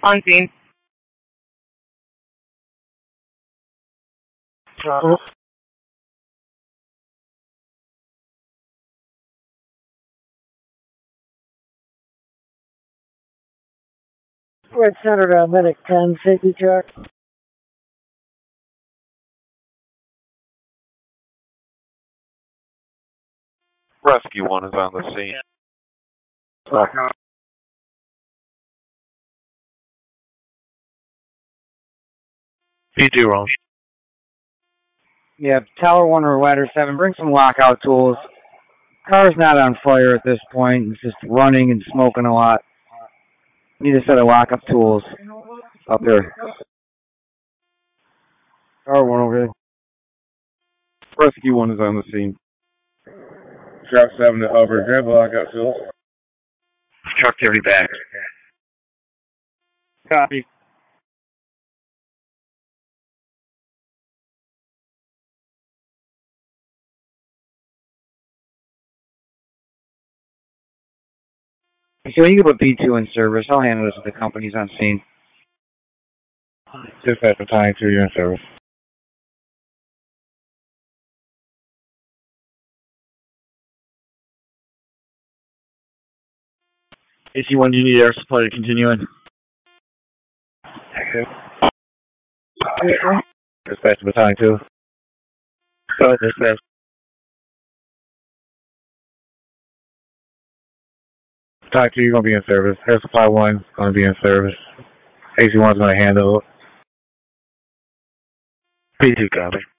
On scene. Red Center, Medic 10, safety check. Rescue 1 is on the scene. P2 wrong. Yeah, Tower 1 or Ladder 7, bring some lockout tools. Car's not on fire at this point. It's just running and smoking a lot. Need a set of lockup tools up there. Tower 1 over here. Rescue 1 is on the scene. Truck 7 to Hubbard. Grab a lockout tools. Truck 30 back. Copy. So you can put P2 in service. I'll handle this with the companies on scene. Dispatch Battalion 2, you're in service. AC1, do you need air supply to continue in? Dispatch Battalion 2. Go ahead, dispatch. Battalion 2, you're going to be in service. Air Supply 1 is going to be in service. AC1 is going to handle it. P2 copy.